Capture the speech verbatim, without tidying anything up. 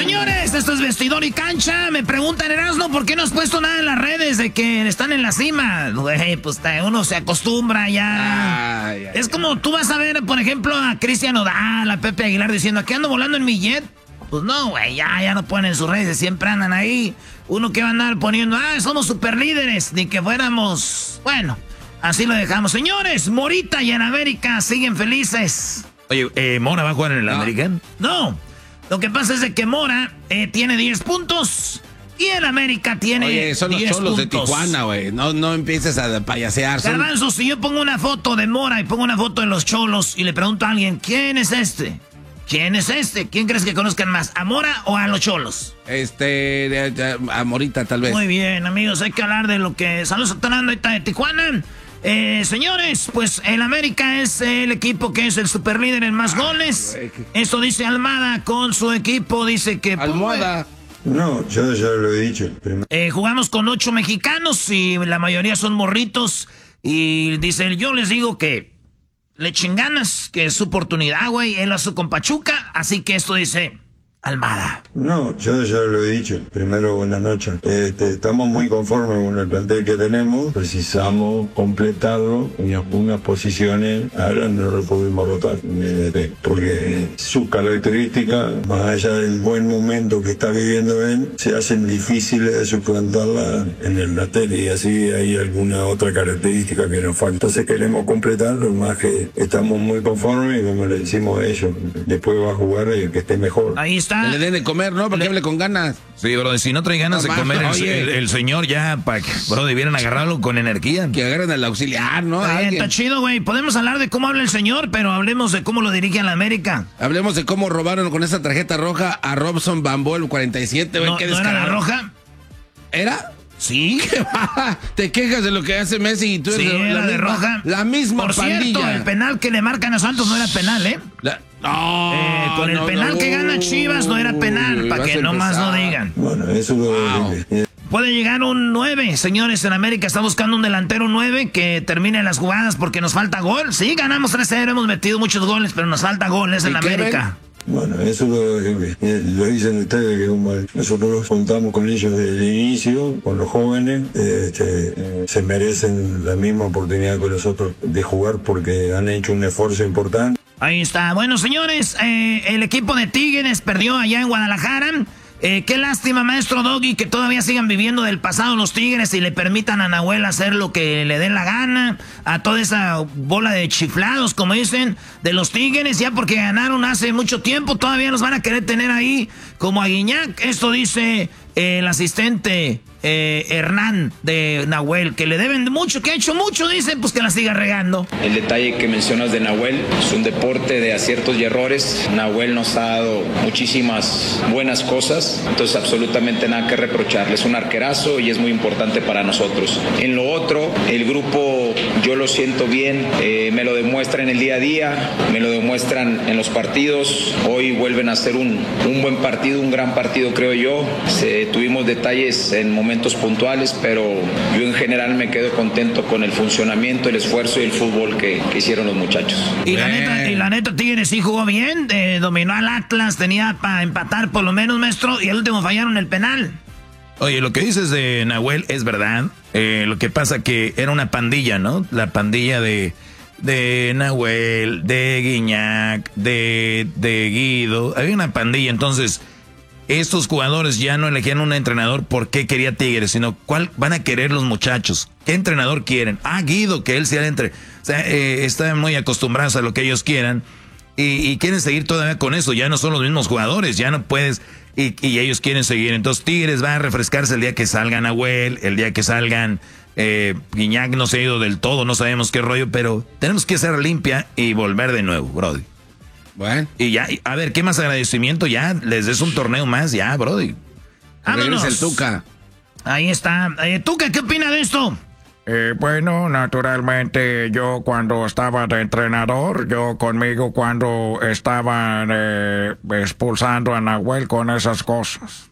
señores, esto es Vestidor y Cancha. Me preguntan, Erasmo, ¿por qué no has puesto nada en las redes de que están en la cima? Güey, pues uno se acostumbra ya. Ay, ay, es como tú vas a ver, por ejemplo, a Cristian Nodal, a Pepe Aguilar diciendo, ¿aquí ando volando en mi jet? Pues no, güey, ya, ya no ponen sus redes, siempre andan ahí. Uno que va a andar poniendo, ah, somos super líderes, ni que fuéramos... Bueno, así lo dejamos. Señores, Morita y en América siguen felices. Oye, eh, ¿Mora va a jugar en el no. American? No, lo que pasa es de que Mora eh, tiene diez puntos y el América tiene Oye, son los cholos de Tijuana, güey. No, no empieces a payasear. Son... Garbanzo, si yo pongo una foto de Mora y pongo una foto de los cholos y le pregunto a alguien, ¿quién es este? ¿Quién es este? ¿Quién crees que conozcan más? ¿A Mora o a los cholos? Este, de, de, a Morita, tal vez. Muy bien, amigos, hay que hablar de lo que... Saludos a Tonando ahorita de Tijuana. Eh, señores, pues el América es el equipo que es el superlíder en más goles. Ay, esto dice Almada con su equipo, dice que... Almohada. No, yo ya lo he dicho. Eh, jugamos con ocho mexicanos y la mayoría son morritos. Y dice, yo les digo que le echen ganas, que es su oportunidad, güey. Él hace con Pachuca, así que esto dice... Almada. No, yo ya lo he dicho. Primero, buenas noches. Este, estamos muy conformes con el plantel que tenemos. Precisamos completarlo en algunas posiciones. Ahora no lo pudimos rotar. Porque sus características, más allá del buen momento que está viviendo él, se hacen difíciles de suplantarla en el plantel. Y así hay alguna otra característica que nos falta. Entonces queremos completarlo, más que estamos muy conformes y como le decimos a ellos, después va a jugar el que esté mejor. Ahí está. Que le den de comer, ¿no? Para que hable con ganas. Sí, bro, si no trae ganas no, de comer el, el, el señor ya, para que, bro, debieran agarrarlo con energía. Que agarren al auxiliar, ¿no? Eh, está chido, güey. Podemos hablar de cómo habla el señor, pero hablemos de cómo lo dirige a la América. Hablemos de cómo robaron con esa tarjeta roja a Robson Bamboo, el cuarenta y siete, güey. No, qué ¿no era la roja? ¿Era? Sí. Te quejas de lo que hace Messi y tú sí, eres la, la de misma, roja. La misma Por pandilla. Cierto, el penal que le marcan a Santos no era penal, ¿eh? La... No, eh, con el no, penal no, que gana Chivas no era penal, para que nomás no digan. Bueno, eso lo... Wow. Puede llegar un nueve, señores, en América está buscando un delantero nueve que termine las jugadas porque nos falta gol. Sí, ganamos tres cero, hemos metido muchos goles, pero nos falta goles en América. Bueno, eso lo, lo dicen ustedes, que como nosotros contamos con ellos desde el inicio, con los jóvenes, este, se merecen la misma oportunidad que nosotros de jugar porque han hecho un esfuerzo importante. Ahí está. Bueno, señores, eh, el equipo de Tigres perdió allá en Guadalajara. Eh, qué lástima, maestro Doggy, que todavía sigan viviendo del pasado los Tigres y le permitan a Nahuel hacer lo que le dé la gana, a toda esa bola de chiflados, como dicen, de los Tigres, ya porque ganaron hace mucho tiempo, todavía los van a querer tener ahí como a Guiñac. Esto dice eh, el asistente eh, Hernán de Nahuel, que le deben mucho, que ha hecho mucho, dice, pues que la siga regando. El detalle que mencionas de Nahuel es un deporte de aciertos y errores. Nahuel nos ha dado muchísimas buenas cosas, entonces absolutamente nada que reprocharle. Es un arquerazo y es muy importante para nosotros. En lo otro, el grupo yo lo siento bien, eh, me lo demuestra en el día a día, me lo demuestran en los partidos. Hoy vuelven a ser un, un buen partido, un gran partido creo yo. Se, tuvimos detalles en momentos puntuales, pero yo en general me quedo contento con el funcionamiento, el esfuerzo y el fútbol que, que hicieron los muchachos. Y la neta, y la neta Tigres sí jugó bien, eh, dominó al Atlas, tenía para empatar por lo menos, maestro, y el último fallaron el penal. Oye, lo que dices de Nahuel es verdad. Eh, lo que pasa que era una pandilla, ¿no? La pandilla de, de Nahuel, de Guiñac, de, de Guido. Había una pandilla, entonces estos jugadores ya no elegían un entrenador porque quería Tigres, sino cuál van a querer los muchachos. ¿Qué entrenador quieren? Ah, Guido, que él sea el entre. O sea, eh, están muy acostumbrados a lo que ellos quieran y, y quieren seguir todavía con eso. Ya no son los mismos jugadores, ya no puedes. Y, y ellos quieren seguir. Entonces Tigres va a refrescarse el día que salgan Nahuel, el día que salgan eh, Guiñac no se ha ido del todo, no sabemos qué rollo, pero tenemos que hacer limpia y volver de nuevo, brody. Bueno. Y ya, a ver, ¿qué más agradecimiento? Ya, les des un torneo más, ya, brody. Vámonos. el Tuca. Ahí está. Eh, Tuca, ¿qué opina de esto? Eh, bueno, naturalmente yo cuando estaba de entrenador, yo conmigo cuando estaban eh, expulsando a Nahuel con esas cosas.